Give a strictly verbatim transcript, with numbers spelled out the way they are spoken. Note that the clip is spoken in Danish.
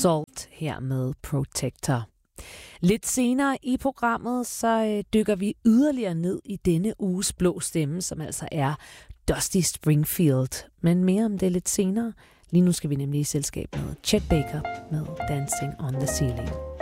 Salt her med Protector. Lidt senere i programmet, så øh, dykker vi yderligere ned i denne uges blå stemme, som altså er Dusty Springfield. Men mere om det lidt senere. Lige nu skal vi nemlig i selskab med Chet Baker med Dancing on the Ceiling.